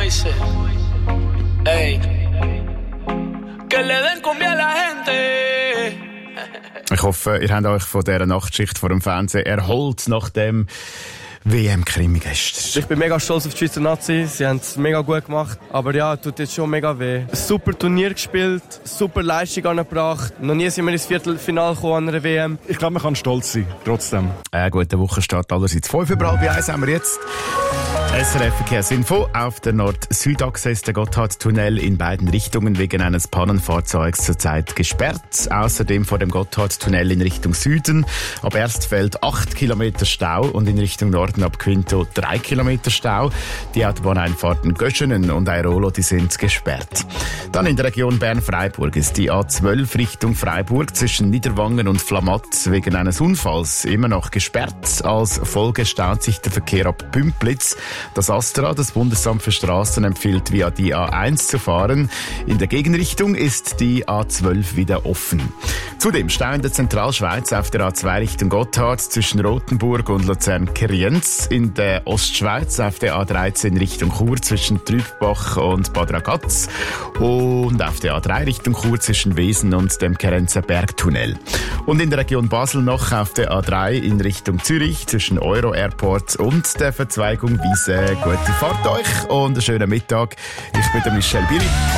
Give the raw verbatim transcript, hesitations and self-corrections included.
dice, ey, que le den cumbia a la gente. Ich hoffe, ihr habt euch von dieser Nachtschicht vor dem Fernsehen erholt nach dem W M-Krimi gestern. Ich bin mega stolz auf die Schweizer Nazi. Sie haben es mega gut gemacht. Aber ja, tut jetzt schon mega weh. Super Turnier gespielt, super Leistung angebracht. Noch nie sind wir ins Viertelfinale gekommen an einer W M. Ich glaube, man kann stolz sein, trotzdem. Äh, guten Wochenstart allerseits. Fünf über halb eins haben wir jetzt. S R F Verkehrsinfo. Auf der Nord-Süd-Achse ist der Gotthardtunnel in beiden Richtungen wegen eines Pannenfahrzeugs zurzeit gesperrt. Außerdem vor dem Gotthardtunnel in Richtung Süden ab Erstfeld acht Kilometer Stau und in Richtung Norden ab Quinto drei Kilometer Stau. Die Autobahneinfahrten Göschenen und Airolo, die sind gesperrt. Dann in der Region Bern-Freiburg ist die A zwölf Richtung Freiburg zwischen Niederwangen und Flamatt wegen eines Unfalls immer noch gesperrt. Als Folge staut sich der Verkehr ab Pümplitz. Das AStRA, das Bundesamt für Straßen, empfiehlt via die A eins zu fahren. In der Gegenrichtung ist die A zwölf wieder offen. Zudem Stau in der Zentralschweiz auf der A zwei Richtung Gotthard zwischen Rothenburg und Luzern-Kriens. In der Ostschweiz auf der A dreizehn Richtung Chur zwischen Trübbach und Bad Ragaz. Und auf der A drei Richtung Chur zwischen Wesen und dem Kerenzer Bergtunnel. Und in der Region Basel noch auf der A drei in Richtung Zürich zwischen Euro Airport und der Verzweigung Wiese. Gute Fahrt euch und einen schönen Mittag. Ich bin der Michel Biri.